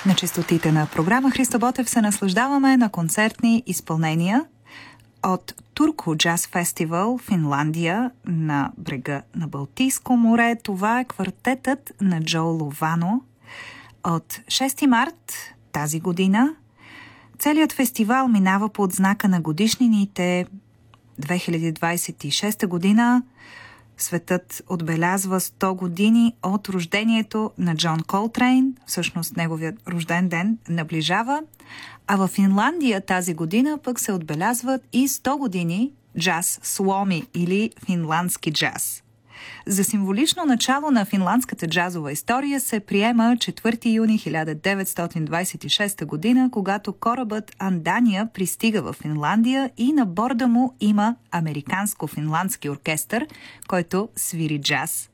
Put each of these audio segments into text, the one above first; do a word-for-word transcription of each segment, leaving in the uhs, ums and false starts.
На честотите на програма Христо Ботев се наслаждаваме на концертни изпълнения от Турку Джаз Фестивал, Финландия, на брега на Балтийско море. Това е квартетът на Джо Ловано. От шести март тази година целият фестивал минава под знака на годишнините. две хиляди двадесет и шеста година светът отбелязва сто години от рождението на Джон Колтрейн. Всъщност неговият рожден ден наближава. А в Финландия тази година пък се отбелязват и сто години джаз сломи или финландски джаз. За символично начало на финландската джазова история се приема четвърти юни хиляда деветстотин двадесет и шеста година, когато корабът Андания пристига в Финландия и на борда му има американско-финландски оркестър, който свири джаз.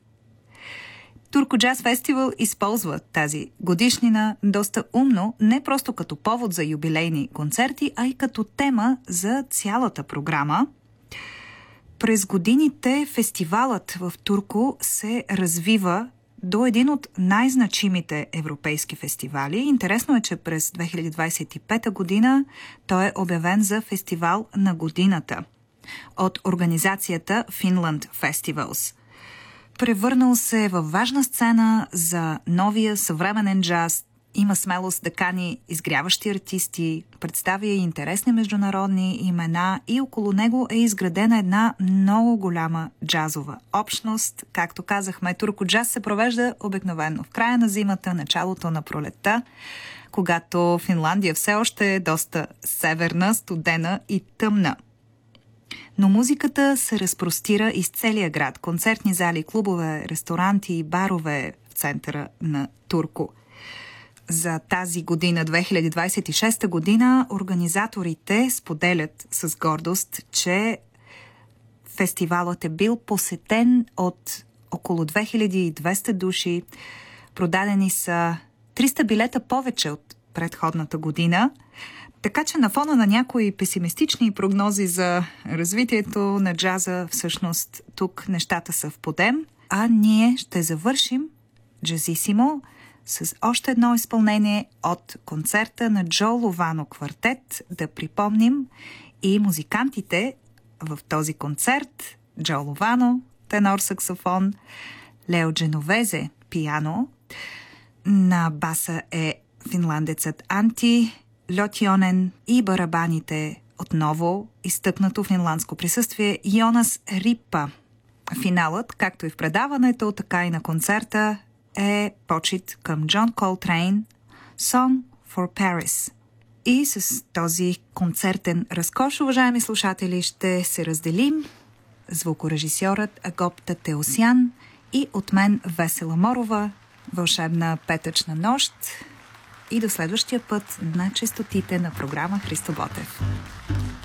Турку Джаз Фестивал използва тази годишнина доста умно, не просто като повод за юбилейни концерти, а и като тема за цялата програма. През годините фестивалът в Турку се развива до един от най-значимите европейски фестивали. Интересно е, че през две хиляди двадесет и пета година той е обявен за фестивал на годината от организацията Finland Festivals. Превърнал се във важна сцена за новия съвременен джаз, има смелост да кани изгряващи артисти, представя и интересни международни имена и около него е изградена една много голяма джазова общност. Както казахме, Турку Джаз се провежда обикновено в края на зимата, началото на пролетта, когато Финландия все още е доста северна, студена и тъмна. Но музиката се разпростира из целия град. Концертни зали, клубове, ресторанти и барове в центъра на Турку. За тази година, две хиляди двадесет и шеста година, организаторите споделят с гордост, че фестивалът е бил посетен от около две хиляди и двеста души. Продадени са триста билета повече от предходната година. Така че на фона на някои песимистични прогнози за развитието на джаза, всъщност тук нещата са в подем. А ние ще завършим джазисимо с още едно изпълнение от концерта на Джо Ловано квартет. Да припомним и музикантите в този концерт: Джо Ловано, тенор саксофон, Лео Дженовезе, пиано, на баса е финландецът Анти Льотионен и барабаните отново изтъкнато финландско присъствие Йонас Рипа. Финалът, както и в предаването, така и на концерта, е почит към Джон Колтрейн, Song for Paris. И с този концертен разкош, уважаеми слушатели, ще се разделим. Звукорежисьорът Агопта Теосян и от мен Весела Морова. Вълшебна петъчна нощ и до следващия път на честотите на програма Христо Ботев.